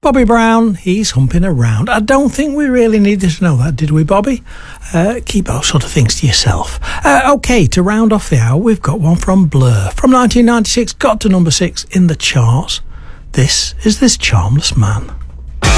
Bobby Brown, he's humping around. I don't think we really needed to know that, did we, Bobby? Keep those sort of things to yourself. OK, to round off the hour, we've got one from Blur. From 1996, got to number 6 in the charts. This is This Charmless Man.